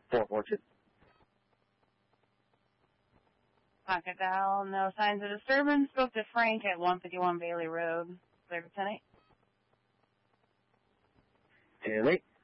Fort Orchard. Pocket dial, no signs of disturbance. Spoke to Frank at 151 Bailey Road. Clear for tonight. 10-8.